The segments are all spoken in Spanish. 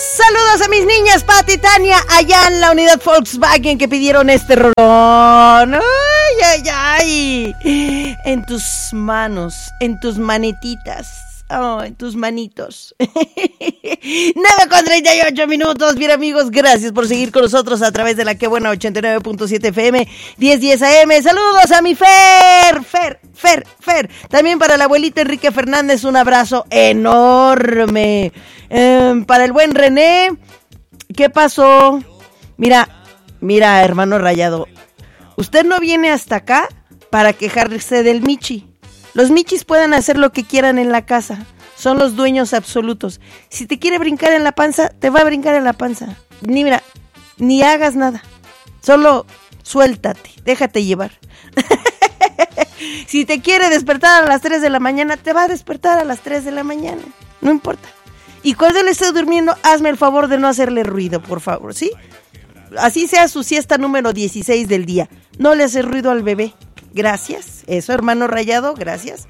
Saludos a mis niñas Pat y Tania allá en la unidad Volkswagen que pidieron este rolón. Ay, ay, ay. En tus manos, en tus manetitas. Oh, en tus manitos. 9:38. Bien, amigos, gracias por seguir con nosotros a través de la Que Buena 89.7 FM 1010 AM. Saludos a mi Fer. También para la abuelita Enrique Fernández, un abrazo enorme. Para el buen René, ¿qué pasó? Mira, hermano Rayado, usted no viene hasta acá para quejarse del Michi. Los Michis pueden hacer lo que quieran en la casa. Son los dueños absolutos. Si te quiere brincar en la panza, te va a brincar en la panza. Ni hagas nada. Solo suéltate, déjate llevar. Si te quiere despertar a las 3 de la mañana, te va a despertar a las 3 de la mañana. No importa. Y cuando él esté durmiendo, hazme el favor de no hacerle ruido, por favor, ¿sí? Así sea su siesta número 16 del día. No le hace ruido al bebé. Gracias. Eso, hermano Rayado, gracias.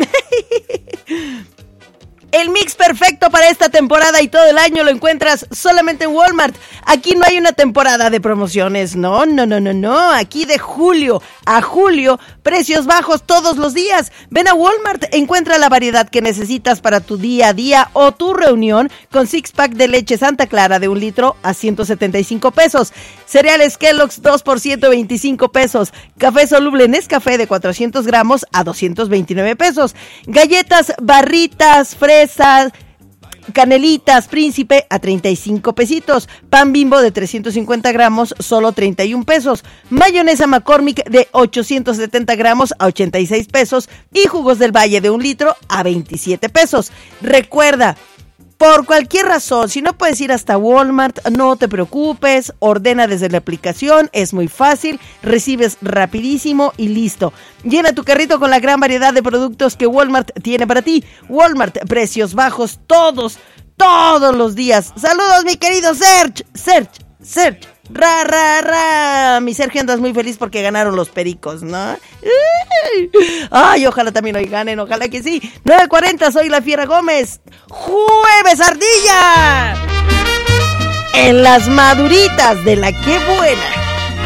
El mix perfecto para esta temporada y todo el año lo encuentras solamente en Walmart. Aquí no hay una temporada de promociones, no. Aquí de julio a julio, precios bajos todos los días. Ven a Walmart, encuentra la variedad que necesitas para tu día a día o tu reunión con 6-pack de leche Santa Clara de 1 litro a 175 pesos. Cereales Kellogg's 2 por 125 pesos. Café soluble Nescafé de 400 gramos a 229 pesos. Galletas, barritas, fresas, canelitas Príncipe a 35 pesitos. Pan Bimbo de 350 gramos, solo 31 pesos. Mayonesa McCormick de 870 gramos a 86 pesos. Y jugos del Valle de 1 litro a 27 pesos. Recuerda, por cualquier razón, si no puedes ir hasta Walmart, no te preocupes, ordena desde la aplicación, es muy fácil, recibes rapidísimo y listo. Llena tu carrito con la gran variedad de productos que Walmart tiene para ti. Walmart, precios bajos todos los días. Saludos, mi querido Serge. Mi Sergio, andas muy feliz porque ganaron los Pericos, ¿no? Ay, ojalá también hoy ganen, ojalá que sí. 9:40, soy la Fiera Gómez. ¡Jueves Ardilla! En las maduritas de la Que Buena.